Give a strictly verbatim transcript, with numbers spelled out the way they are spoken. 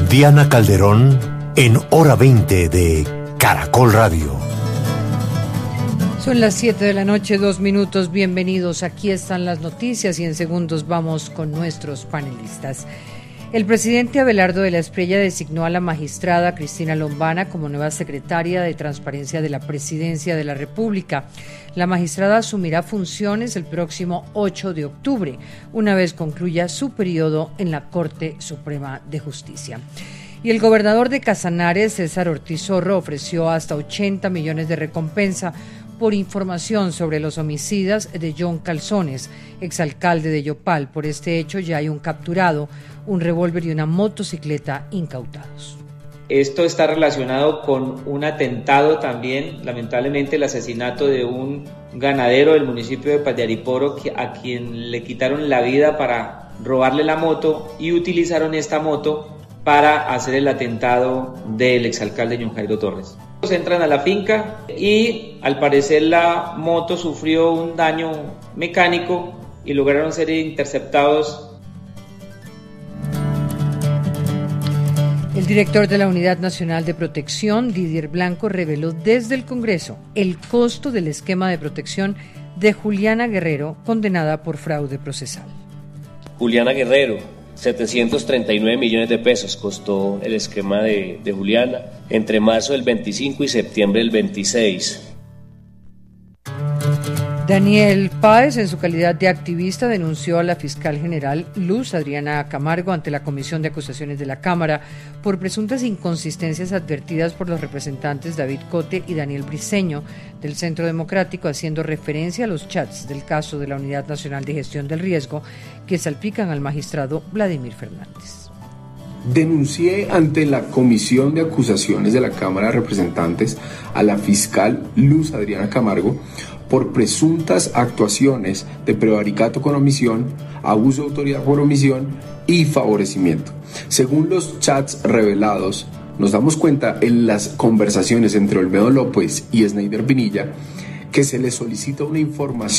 Diana Calderón en Hora veinte de Caracol Radio. Son las siete de la noche, dos minutos. Bienvenidos. Aquí están las noticias y en segundos vamos con nuestros panelistas. El presidente Abelardo de la Espriella designó a la magistrada Cristina Lombana como nueva secretaria de Transparencia de la Presidencia de la República. La magistrada asumirá funciones el próximo ocho de octubre, una vez concluya su periodo en la Corte Suprema de Justicia. Y el gobernador de Casanares, César Ortiz Zorro, ofreció hasta ochenta millones de recompensa por información sobre los homicidas de John Calzones, exalcalde de Yopal. Por este hecho ya hay un capturado, un revólver y una motocicleta incautados. Esto está relacionado con un atentado también, lamentablemente el asesinato de un ganadero del municipio de Pallariporo a quien le quitaron la vida para robarle la moto y utilizaron esta moto para hacer el atentado del exalcalde John Jairo Torres. Entran a la finca y al parecer la moto sufrió un daño mecánico y lograron ser interceptados. El director de la Unidad Nacional de Protección, Didier Blanco, reveló desde el Congreso el costo del esquema de protección de Juliana Guerrero, condenada por fraude procesal. Juliana Guerrero, setecientos treinta y nueve millones de pesos costó el esquema de, de Juliana entre marzo del veinticinco y septiembre del veintiséis. Daniel Páez, en su calidad de activista, denunció a la fiscal general Luz Adriana Camargo ante la Comisión de Acusaciones de la Cámara por presuntas inconsistencias advertidas por los representantes David Cote y Daniel Briceño del Centro Democrático, haciendo referencia a los chats del caso de la Unidad Nacional de Gestión del Riesgo que salpican al magistrado Vladimir Fernández. Denuncié ante la Comisión de Acusaciones de la Cámara de Representantes a la fiscal Luz Adriana Camargo por presuntas actuaciones de prevaricato con omisión, abuso de autoridad por omisión y favorecimiento. Según los chats revelados, nos damos cuenta en las conversaciones entre Olmedo López y Sneider Pinilla que se le solicita una información